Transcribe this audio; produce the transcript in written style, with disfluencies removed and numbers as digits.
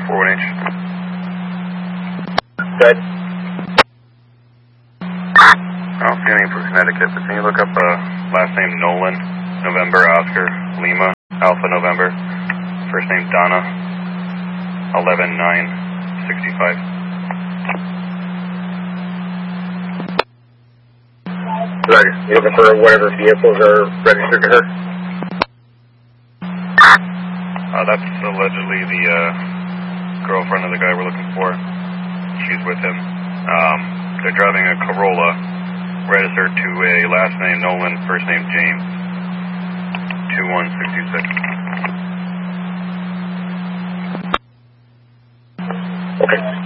41H. Good. I don't see anything from Connecticut, but can you look up last name Nolan, November, Oscar, Lima, Alpha, November, first name Donna, 11-9-65. Roger. You looking for whatever vehicles are registered to her? That's allegedly the girlfriend of the guy we're looking for. She's with him. They're driving a Corolla, registered to a last name Nolan, first name James, 2166. Okay.